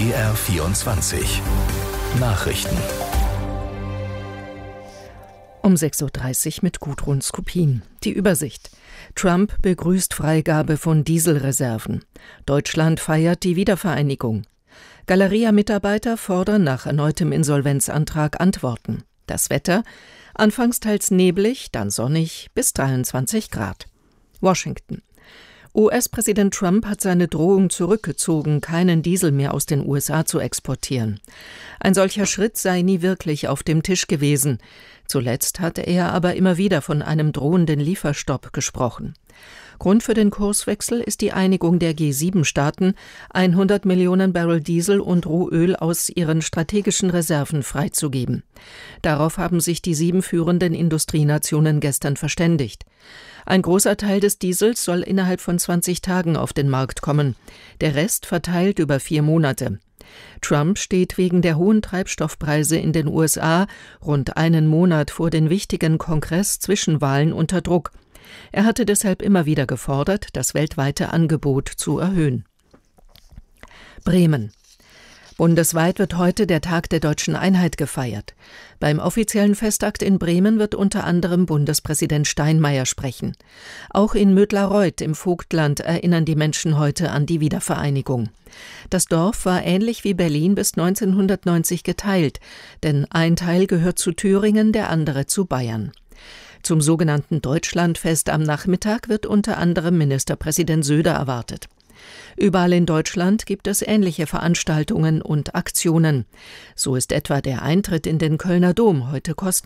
BR24 Nachrichten. Um 6:30 Uhr mit Gudrun Skopin. Die Übersicht. Trump begrüßt Freigabe von Dieselreserven. Deutschland feiert die Wiedervereinigung. Galeria-Mitarbeiter fordern nach erneutem Insolvenzantrag Antworten. Das Wetter. Anfangs teils neblig, dann sonnig, bis 23 Grad. Washington. US-Präsident Trump hat seine Drohung zurückgezogen, keinen Diesel mehr aus den USA zu exportieren. Ein solcher Schritt sei nie wirklich auf dem Tisch gewesen. Zuletzt hatte er aber immer wieder von einem drohenden Lieferstopp gesprochen. Grund für den Kurswechsel ist die Einigung der G7-Staaten, 100 Millionen Barrel Diesel und Rohöl aus ihren strategischen Reserven freizugeben. Darauf haben sich die 7 führenden Industrienationen gestern verständigt. Ein großer Teil des Diesels soll innerhalb von 20 Tagen auf den Markt kommen, der Rest verteilt über 4 Monate. Trump steht wegen der hohen Treibstoffpreise in den USA rund einen Monat vor den wichtigen Kongress-Zwischenwahlen unter Druck. Er hatte deshalb immer wieder gefordert, das weltweite Angebot zu erhöhen. Bremen. Bundesweit wird heute der Tag der Deutschen Einheit gefeiert. Beim offiziellen Festakt in Bremen wird unter anderem Bundespräsident Steinmeier sprechen. Auch in Mödlareuth im Vogtland erinnern die Menschen heute an die Wiedervereinigung. Das Dorf war ähnlich wie Berlin bis 1990 geteilt, denn ein Teil gehört zu Thüringen, der andere zu Bayern. Zum sogenannten Deutschlandfest am Nachmittag wird unter anderem Ministerpräsident Söder erwartet. Überall in Deutschland gibt es ähnliche Veranstaltungen und Aktionen. So ist etwa der Eintritt in den Kölner Dom heute kostenlos.